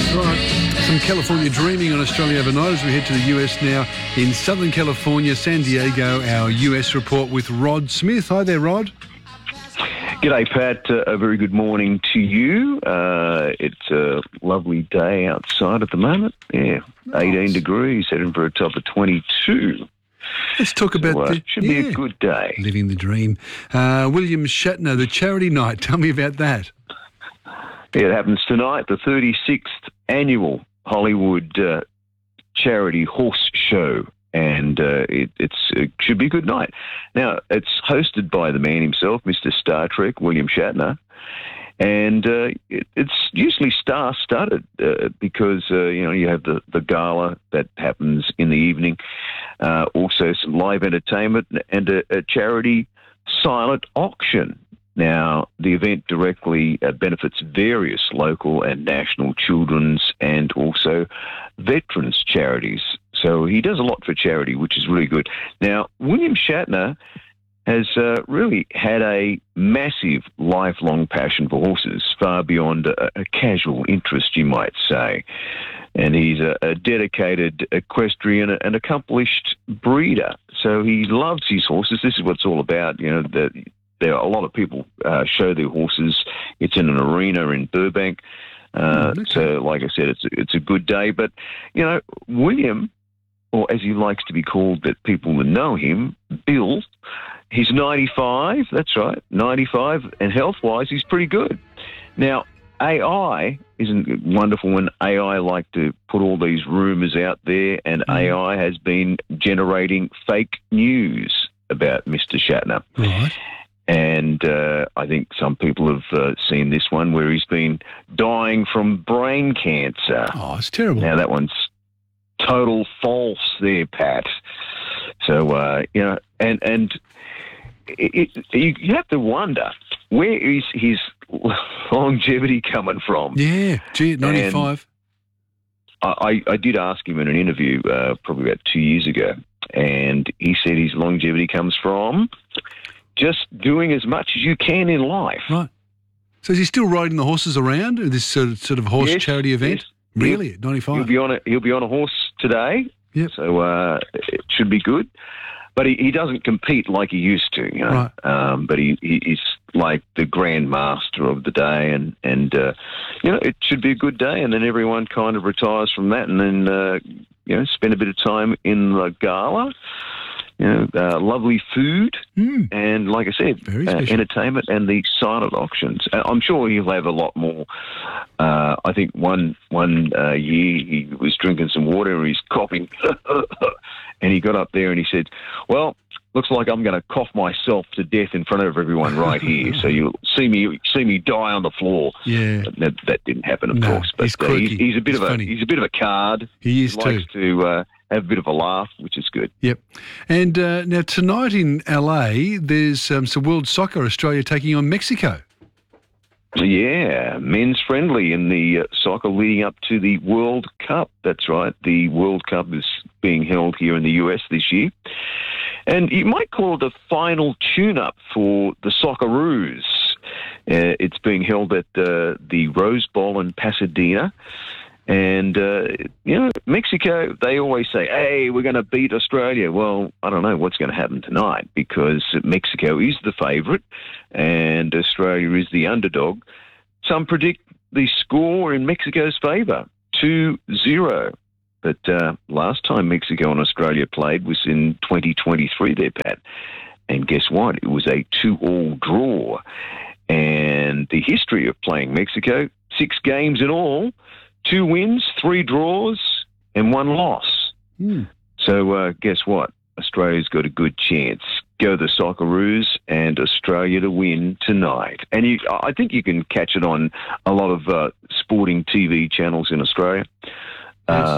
Right, some California dreaming on Australia overnight as we head to the US now in Southern California, San Diego, our US report with Rod Smith. Hi there, Rod. G'day, Pat. A very good morning to you. It's a lovely day outside at the moment. Yeah, 18 degrees, heading for a top of 22. Let's talk about should be a good day. Living the dream. William Shatner, the charity night. Tell me about that. Yeah, it happens tonight, the 36th annual Hollywood charity horse show. And it should be a good night. Now, it's hosted by the man himself, Mr. Star Trek, William Shatner. And it's usually star-studded because, you have the gala that happens in the evening, also some live entertainment and a charity silent auction. Now, the event directly benefits various local and national children's and also veterans charities. So he does a lot for charity, which is really good. Now, William Shatner has really had a massive lifelong passion for horses, far beyond a casual interest, you might say. And he's a dedicated equestrian and accomplished breeder. So he loves his horses. This is what it's all about. There are a lot of people show their horses. It's in an arena in Burbank. So, like I said, it's a good day. But, William, or as he likes to be called, that people that know him, Bill, he's 95. That's right, 95. And health-wise, he's pretty good. Now, AI, isn't it wonderful when AI like to put all these rumours out there, and AI has been generating fake news about Mr. Shatner. Right. And I think some people have seen this one where he's been dying from brain cancer. Oh, it's terrible. Now, that one's total false there, Pat. So, and you have to wonder, where is his longevity coming from? Yeah, gee, at 95. I did ask him in an interview probably about 2 years ago, and he said his longevity comes from just doing as much as you can in life. Right. So is he still riding the horses around at this sort of horse charity event? Yes. Really, at 95? He'll be on a horse today. Yep. So it should be good. But he doesn't compete like he used to, Right. But he's like the grand master of the day, and it should be a good day. And then everyone kind of retires from that, and then spend a bit of time in the gala. Lovely food, and like I said, entertainment and the silent auctions. I'm sure he'll have a lot more. I think one year he was drinking some water and he's coughing, and he got up there and he said, "Well, looks like I'm going to cough myself to death in front of everyone right here. So you'll see me die on the floor." Yeah, but that didn't happen, of course. But he's a bit of a card. He is likes to have a bit of a laugh, which is good. Yep. And now tonight in LA, there's some World Soccer, Australia taking on Mexico. Yeah, men's friendly in the soccer leading up to the World Cup. That's right. The World Cup is being held here in the US this year. And you might call it the final tune-up for the Socceroos. It's being held at the Rose Bowl in Pasadena. And, Mexico, they always say, hey, we're going to beat Australia. Well, I don't know what's going to happen tonight because Mexico is the favourite and Australia is the underdog. Some predict the score in Mexico's favour, 2-0. But last time Mexico and Australia played was in 2023 there, Pat. And guess what? It was a 2-2 draw. And the history of playing Mexico, 6 games in all, 2 wins, 3 draws, and 1 loss. So guess what? Australia's got a good chance. Go the Socceroos and Australia to win tonight. And I think you can catch it on a lot of sporting TV channels in Australia. Yes.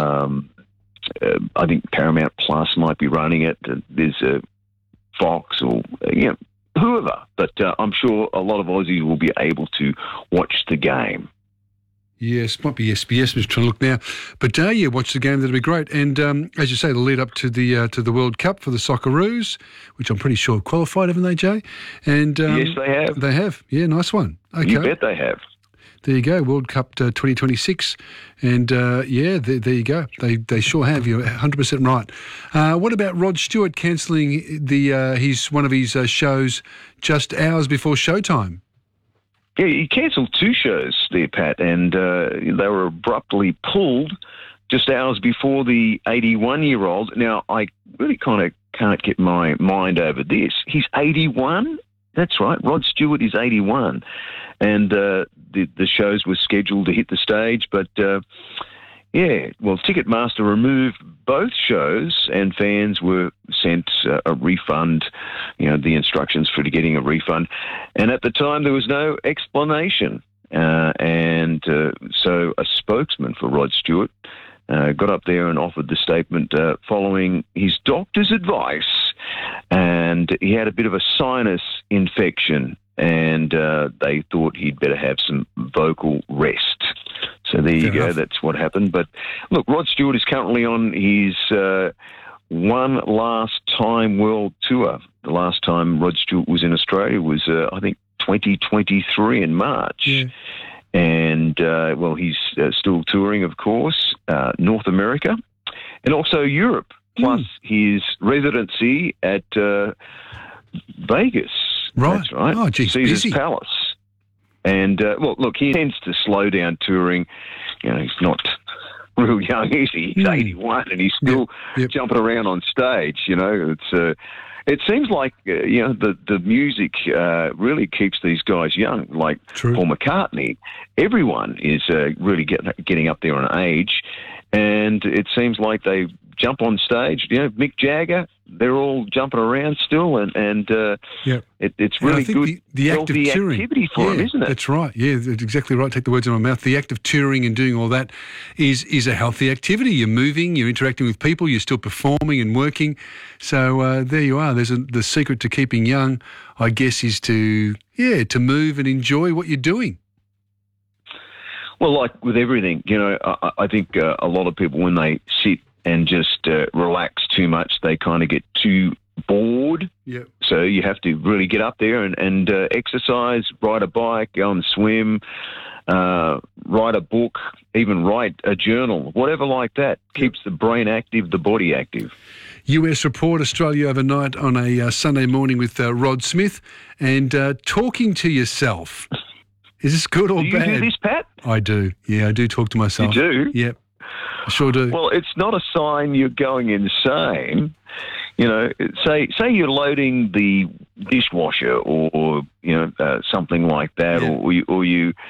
I think Paramount Plus might be running it. There's Fox or whoever. But I'm sure a lot of Aussies will be able to watch the game. Yes, might be SBS. I'm just trying to look now. But watch the game. That'd be great. And as you say, the lead up to the World Cup for the Socceroos, which I'm pretty sure have qualified, haven't they, Jay? And yes, they have. They have. Yeah, nice one. Okay. You bet they have. there you go, World Cup 2026. And, there you go. They sure have. You're 100% right. What about Rod Stewart cancelling one of his shows just hours before showtime? Yeah, he cancelled 2 shows there, Pat, and they were abruptly pulled just hours before the 81-year-old. Now, I really kind of can't get my mind over this. He's 81? That's right. Rod Stewart is 81. And the shows were scheduled to hit the stage, but, Ticketmaster removed both shows and fans were sent a refund, the instructions for getting a refund. And at the time, there was no explanation. So a spokesman for Rod Stewart got up there and offered the statement following his doctor's advice, and he had a bit of a sinus infection, and they thought he'd better have some vocal rest. So there you go. That's what happened. But look, Rod Stewart is currently on his one last time world tour. The last time Rod Stewart was in Australia was, I think, 2023 in March. Yeah. And, he's still touring, of course, North America and also Europe, plus his residency at Vegas. Right. That's right. Oh, geez, Caesar's busy. Palace. And, he tends to slow down touring. He's not real young, is he? He's 81 and he's still jumping around on stage, It seems like, the music really keeps these guys young, like True. Paul McCartney. Everyone is really getting up there on age, and it seems like they jump on stage. Mick Jagger, they're all jumping around still, and it's really good, the act of touring, activity for them, isn't it? That's right. Yeah, that's exactly right. Take the words out of my mouth. The act of touring and doing all that is a healthy activity. You're moving, you're interacting with people, you're still performing and working. So there you are. The secret to keeping young, I guess, is to move and enjoy what you're doing. Well, like with everything, I think a lot of people, when they sit and just relax too much, they kind of get too bored. Yep. So you have to really get up there and exercise, ride a bike, go and swim, write a book, even write a journal, whatever like that. Keeps the brain active, the body active. US Report, Australia Overnight on a Sunday morning with Rod Smith, and talking to yourself. Is this good or bad? Do you do this, Pat? I do. Yeah, I do talk to myself. You do? Yep. I sure do. Well, it's not a sign you're going insane. Say you're loading the dishwasher or something like that, or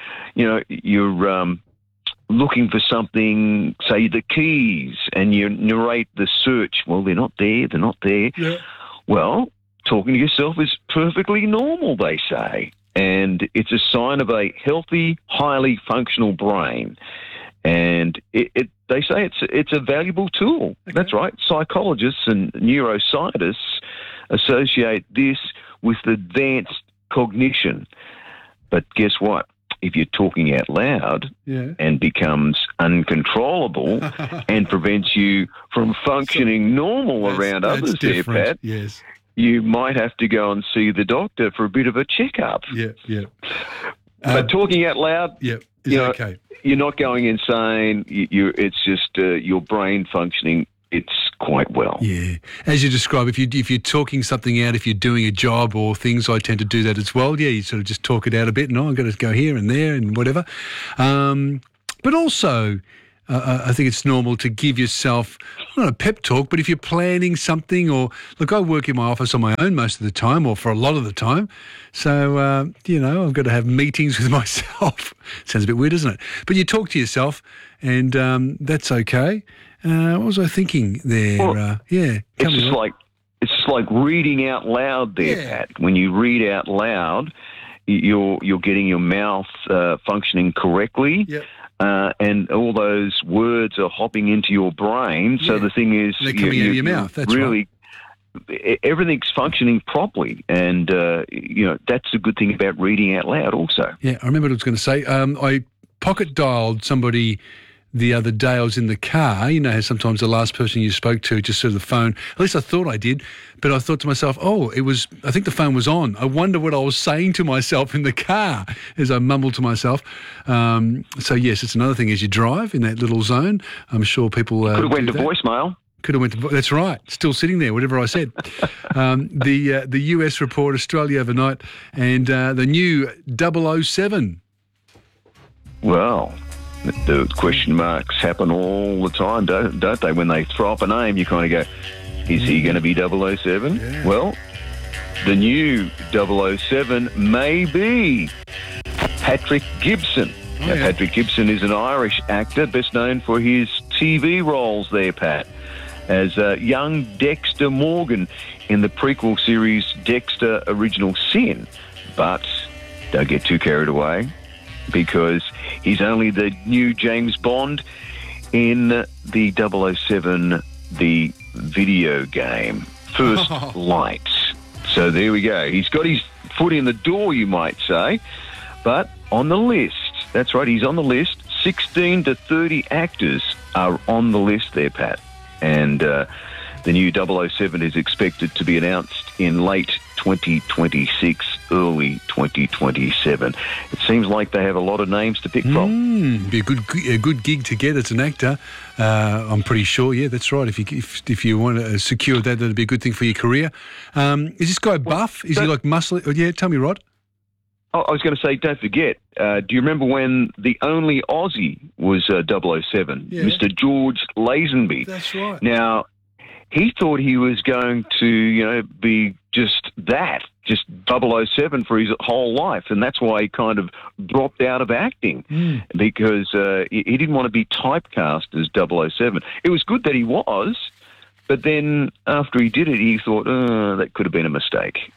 you're looking for something, say the keys, and you narrate the search. Well, they're not there. They're not there. Yeah. Well, talking to yourself is perfectly normal, they say. And it's a sign of a healthy, highly functional brain. And they say it's a valuable tool. Okay. That's right. Psychologists and neuroscientists associate this with advanced cognition. But guess what? If you're talking out loud and becomes uncontrollable and prevents you from functioning normal around others there, Pat, yes, you might have to go and see the doctor for a bit of a checkup. Yeah. But talking out loud, is okay. You're not going insane. It's just your brain functioning. It's quite well. Yeah. As you describe, if you're talking something out, if you're doing a job or things, I tend to do that as well. Yeah, you sort of just talk it out a bit. No, I've got to go here and there and whatever. But also, I think it's normal to give yourself, not a pep talk, but if you're planning something or, look, I work in my office on my own most of the time or for a lot of the time. So, I've got to have meetings with myself. Sounds a bit weird, doesn't it? But you talk to yourself and that's okay. What was I thinking there? Well, it's just like reading out loud there, Pat. When you read out loud, you're getting your mouth functioning correctly. Yep. And all those words are hopping into your brain. So the thing is, they're coming out of your mouth. That's really, right. Everything's functioning properly. And, that's a good thing about reading out loud also. Yeah, I remember what I was going to say. I pocket dialed somebody the other day. I was in the car. You know how sometimes the last person you spoke to just sort of the phone, at least I thought I did, but I thought to myself, I think the phone was on. I wonder what I was saying to myself in the car as I mumbled to myself. So yes, it's another thing as you drive in that little zone. I'm sure people could have went to voicemail. Could have went to, that's right, still sitting there, whatever I said. The US report, Australia overnight, and the new 007. Well, the question marks happen all the time, don't they? When they throw up a name, you kind of go, is he going to be 007? Yeah. Well, the new 007 may be Patrick Gibson. Now, Patrick Gibson is an Irish actor, best known for his TV roles there, Pat, as young Dexter Morgan in the prequel series Dexter Original Sin. But don't get too carried away, because he's only the new James Bond in the 007, the video game, First Light. So there we go. He's got his foot in the door, you might say, but on the list. That's right, he's on the list. 16 to 30 actors are on the list there, Pat. And the new 007 is expected to be announced in late 2026, early 2027. It seems like they have a lot of names to pick from. Be a good gig to get as an actor. I'm pretty sure. Yeah, that's right. If you want to secure that, that'd be a good thing for your career. Is this guy buff? Is he like muscly? Oh, yeah, tell me, Rod. I was going to say, don't forget, do you remember when the only Aussie was 007? Yeah. Mr. George Lazenby. That's right. Now, he thought he was going to, be just 007 for his whole life, and that's why he kind of dropped out of acting, because he didn't want to be typecast as 007. It was good that he was, but then after he did it, he thought, that could have been a mistake.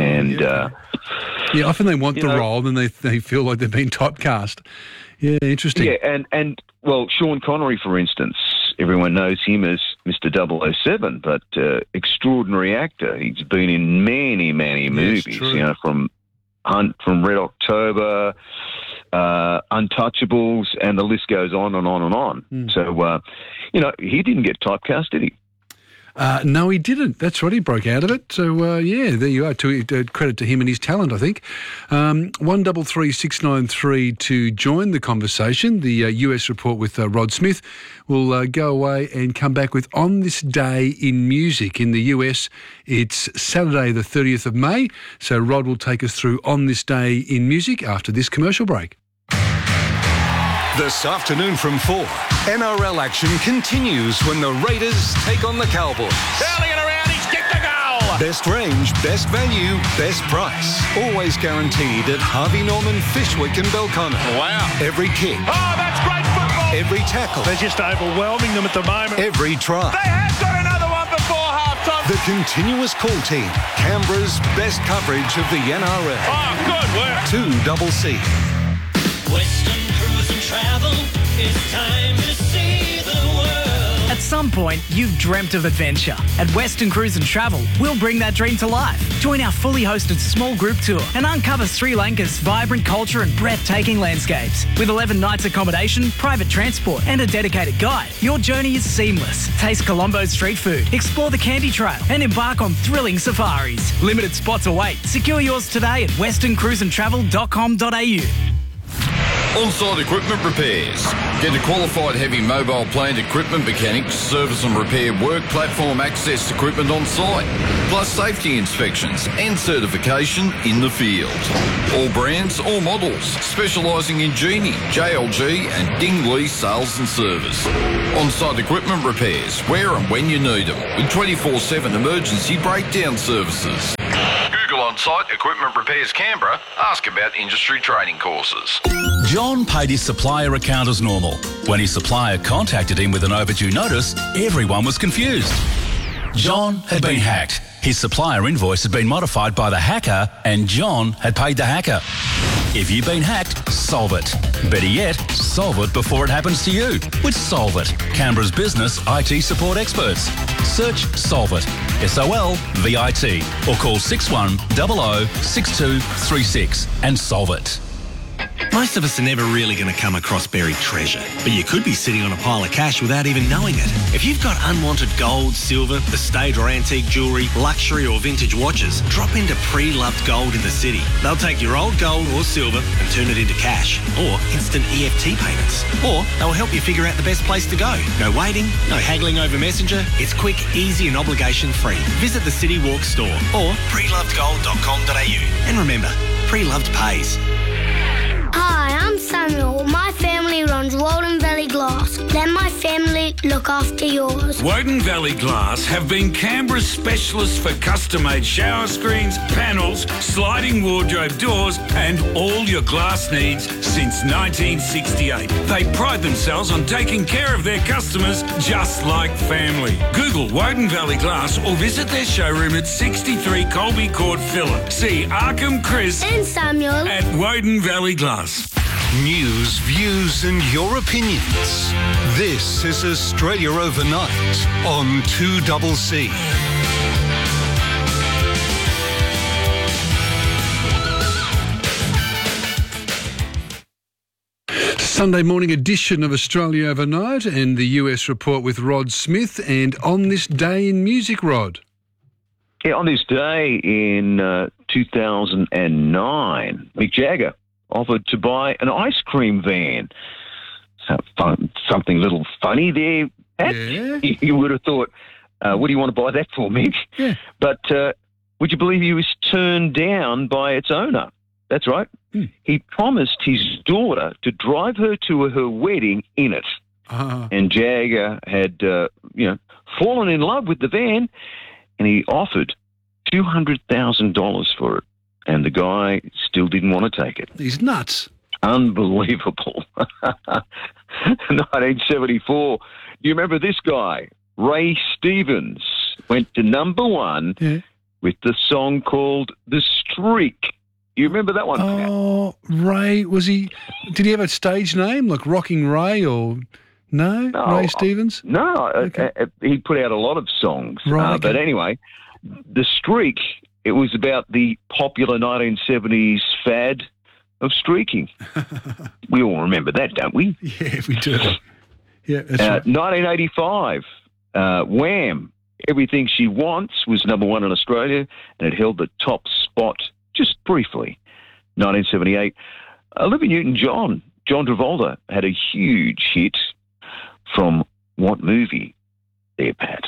Yeah, often they want the role, and they feel like they've been typecast. Yeah, interesting. Yeah, and well, Sean Connery, for instance, everyone knows him as Mr. 007, but extraordinary actor. He's been in many, many movies, from Red October, Untouchables, and the list goes on and on and on. So, he didn't get typecast, did he? No, he didn't. That's right. He broke out of it. So, there you are. Credit to him and his talent, I think. 133693 to join the conversation. The US report with Rod Smith will go away and come back with On This Day in Music. In the US, it's Saturday the 30th of May. So Rod will take us through On This Day in Music after this commercial break. This afternoon from 4, NRL action continues when the Raiders take on the Cowboys. Curling it around, he's kicked a goal! Best range, best value, best price. Always guaranteed at Harvey Norman, Fishwick and Belconnen. Wow. Every kick. Oh, that's great football! Every tackle. They're just overwhelming them at the moment. Every try. They have got another one before half-time. The continuous call team. Canberra's best coverage of the NRL. Oh, good work. 2CC. Western Cruise and Travel, it's time to see the world. At some point, you've dreamt of adventure. At Western Cruise and Travel, we'll bring that dream to life. Join our fully hosted small group tour and uncover Sri Lanka's vibrant culture and breathtaking landscapes. With 11 nights accommodation, private transport and a dedicated guide, your journey is seamless. Taste Colombo's street food, explore the Candy Trail and embark on thrilling safaris. Limited spots await. Secure yours today at westerncruiseandtravel.com.au. On-site equipment repairs. Get a qualified heavy mobile plant equipment mechanic to service and repair work platform access equipment on site, plus safety inspections and certification in the field. All brands, all models, specialising in Genie, JLG and Dingley sales and service. On-site equipment repairs, where and when you need them, with 24/7 emergency breakdown services. Google On-Site Equipment Repairs Canberra. Ask about industry training courses. John paid his supplier account as normal. When his supplier contacted him with an overdue notice, everyone was confused. John had been hacked. His supplier invoice had been modified by the hacker, and John had paid the hacker. If you've been hacked, solve it. Better yet, solve it before it happens to you with Solve It, Canberra's business IT support experts. Search Solve It, SOLVIT, or call 6100 6236 and solve it. Most of us are never really going to come across buried treasure, but you could be sitting on a pile of cash without even knowing it. If you've got unwanted gold, silver, estate or antique jewellery, luxury or vintage watches, drop into Pre-Loved Gold in the city. They'll take your old gold or silver and turn it into cash or instant EFT payments. Or they'll help you figure out the best place to go. No waiting, no haggling over Messenger. It's quick, easy and obligation free. Visit the City Walk store or prelovedgold.com.au. And remember, Pre-Loved pays. Hi, I'm Samuel. My family runs Walden Valley Glass. Let my family look after yours. Woden Valley Glass have been Canberra's specialists for custom-made shower screens, panels, sliding wardrobe doors and all your glass needs since 1968. They pride themselves on taking care of their customers just like family. Google Woden Valley Glass or visit their showroom at 63 Colby Court, Phillip. See Arkham, Chris and Samuel at Woden Valley Glass. News, views and your opinions. This is Australia Overnight on 2CC. Sunday morning edition of Australia Overnight and the US Report with Rod Smith. And on this day in music, Rod. Yeah, on this day in 2009, Mick Jagger offered to buy an ice cream van. Something a little funny there. Yeah. You would have thought, what do you want to buy that for, Mick? Yeah. But would you believe he was turned down by its owner? That's right. He promised his daughter to drive her to her wedding in it. And Jagger had, fallen in love with the van, and he offered $200,000 for it. And the guy still didn't want to take it. He's nuts. Unbelievable. 1974. Do you remember this guy? Ray Stevens went to number one with the song called The Streak. Do you remember that one, Pat? Oh, Ray, did he have a stage name like Rocking Ray or no? Ray Stevens? No, Okay. He put out a lot of songs. Right, okay. But anyway, The Streak, it was about the popular 1970s fad of streaking. We all remember that, don't we? Yeah, we do. Yeah, that's right. 1985, Wham! Everything She Wants was number one in Australia, and it held the top spot just briefly. 1978, Olivia Newton-John, John Travolta, had a huge hit from what movie there, Pat?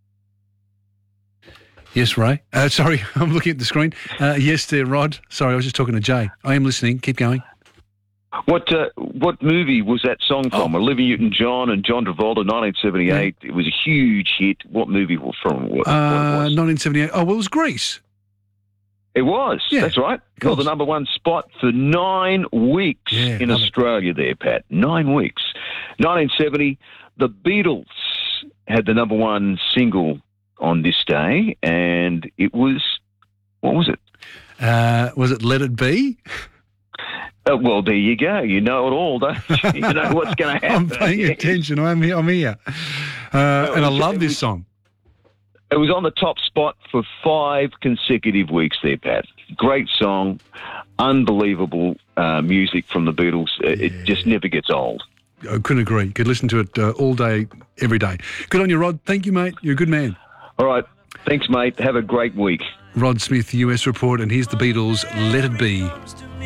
Yes, Ray. Sorry, I'm looking at the screen. Yes, there, Rod. Sorry, I was just talking to Jay. I am listening. Keep going. What movie was that song from? Olivia Newton-John and John Travolta, 1978. Yeah. It was a huge hit. What movie was from? What it was? 1978. Oh, well, it was Grease. It was. Yeah, that's right. Held the number one spot for 9 weeks in Australia there, Pat. 9 weeks. 1970, the Beatles had the number one single on this day, and it was, what was it? Was it Let It Be? Well, there you go. You know it all, don't you? You know what's going to happen. I'm paying attention. I'm here. And I love this song. It was on the top spot for 5 consecutive weeks there, Pat. Great song. Unbelievable music from the Beatles. It just never gets old. I couldn't agree. You could listen to it all day, every day. Good on you, Rod. Thank you, mate. You're a good man. All right. Thanks, mate. Have a great week. Rod Smith, US Report, and here's the Beatles' Let It Be.